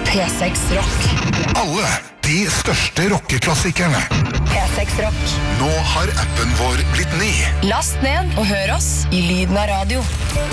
P6 Rock. Alle de største rockeklassikerne. P6 Rock. Nå har appen vår blitt ny. Last ned og hør oss i lyden av radio.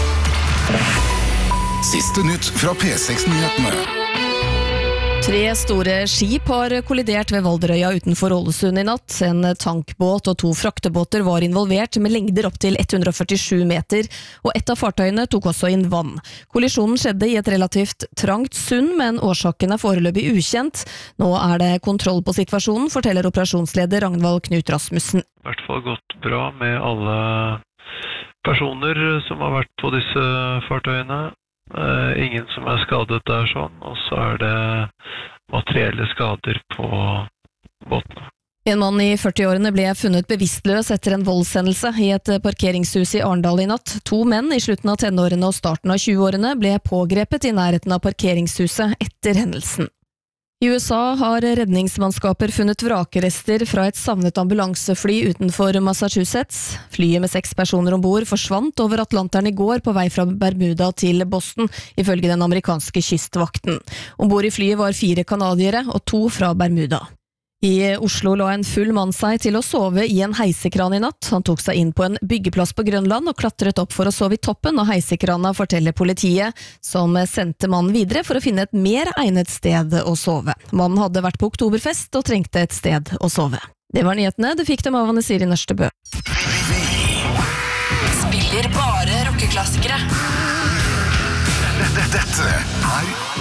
Siste nytt fra P6-nyhetene. 3 store skip har kollidert ved Valderøya utenfor Ålesund i natt. En tankbåt og 2 fraktebåter var involvert med lengder opp til 147 meter, og et av fartøyene tok også inn vann. Kollisjonen skjedde i et relativt trangt sund, men årsaken er foreløpig ukjent. Nå er det kontroll på situasjonen, forteller operasjonsleder Ragnvald Knut Rasmussen. I hvert fall gått bra med alle personer som har vært på disse fartøyene. Ingen som er skadet der sånn, og så er det materielle skader på båtene. En mann i 40-årene ble funnet bevisstløs etter en voldshendelse i et parkeringshus i Arendal i natt. 2 menn i slutten av tenårene og starten av 20-årene ble pågrepet i nærheten av parkeringshuset etter hendelsen. I USA har redningsmannskaper funnet vrakrester fra et savnet ambulansefly utenfor Massachusetts. Flyet med 6 personer ombord forsvant over Atlanteren i går på vei fra Bermuda til Boston, ifølge den amerikanske kystvakten. Ombord i flyet var 4 kanadiere og 2 fra Bermuda. I Oslo la en full mann seg til å sove i en heisekran i natt. Han tok seg inn på en byggeplass på Grønland og klatret opp for å sove i toppen av heisekrana, forteller politiet, som sendte mannen videre for å finne et mer egnet sted å sove. Mannen hadde vært på oktoberfest og trengte et sted å sove. Det var nyhetene. Du fikk dem av Anne Siri Nørstebø. Spiller bare rockeklassikere. Dette er